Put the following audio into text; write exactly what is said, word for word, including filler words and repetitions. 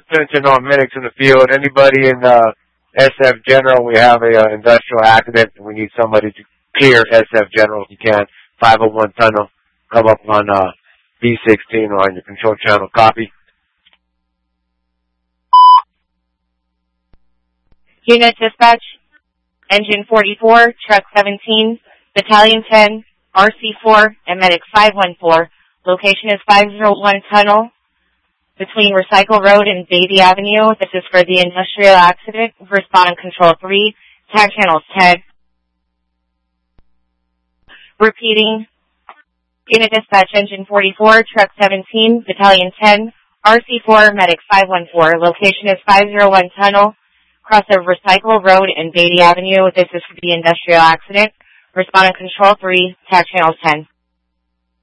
attention on medics in the field. Anybody in uh, S F General, we have a uh, industrial accident, and we need somebody to clear S F General if you can. five oh one tunnel. Come up on uh, B sixteen or on your control channel. Copy. Unit dispatch, engine forty-four, truck seventeen, battalion ten, R C four, and medic five one four. Location is five oh one tunnel between Recycle Road and Beatty Avenue. This is for the industrial accident. Respond on control three, tag channels ten. Repeating. Unit dispatch, engine forty-four, truck seventeen, battalion ten, R C four, medic five one four. Location is five oh one tunnel, cross of Recycle Road and Beatty Avenue. This is for the industrial accident. Respond on control three, tag channels ten.